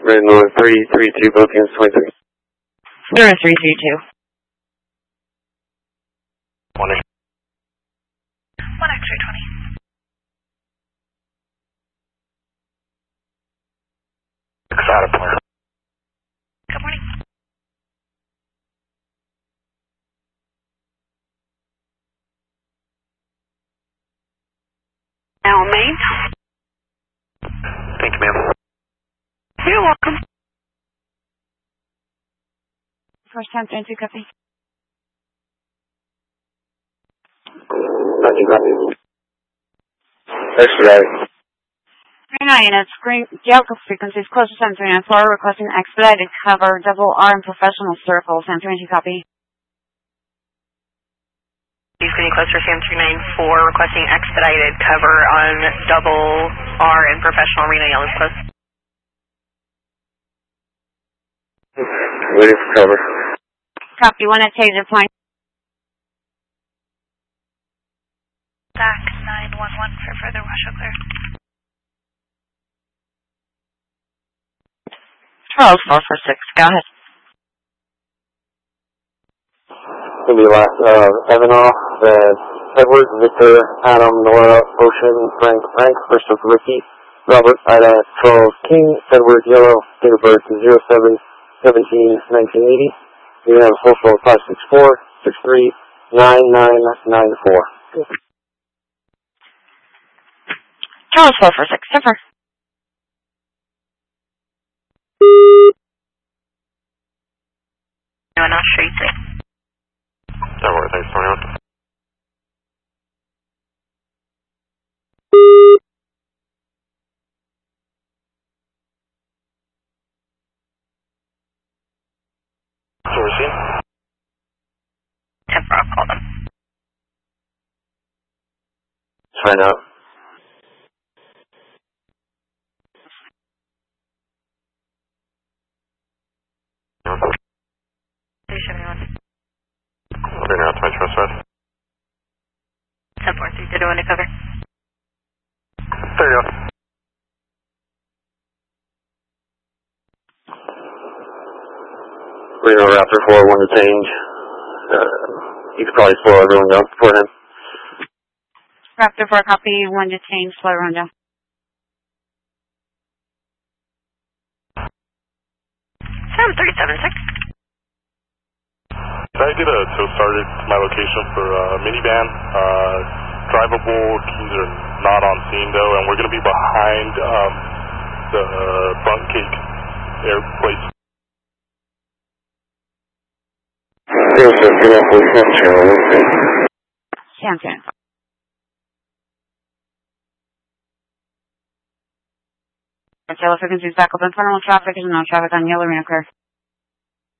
Red North 332, both units 23. 0332. 1 X-ray 20. Exotic plan. Good morning. Now, Maine. Thank you, ma'am. You're welcome. First time 32, copy. Not you copy. Expedited. 39 units, Delta frequencies, close to 739-4, requesting expedited cover, double R and professional circle, 722, copy. Houston close for Sam 394, requesting expedited cover on double R and professional arena yellow close. Waiting for cover. Copy, 1 at Taser point. Back 911 for further Russia clear. Charles 446, go ahead. Gonna be last, Evanoff, Edward, Victor, Adam, Nora, Ocean, Frank, Christopher, Ricky, Robert, Ida, Charles, King, Edward, Yellow, date of birth 07-17-1980. We have a social 564-63-9994. Charles 446, Zipper. No, not straight. Edward, thanks, 21. Sourcing. 10 I'll call them. Sign up. Okay, now it's my trust side. 10-4, 3 to undercover. There you go. Reno Raptor 4-1 detained. You could probably slow everyone down for him. Raptor 4, copy, 1 detained, slow rundown. 7376. Can I get a tow started to my location for minivan? Drivable, keys are not on scene though, and we're going to be behind the Front Cake Air Place. Sounds good. Yellow frequencies back up in front of traffic, and no traffic on yellow arena clear.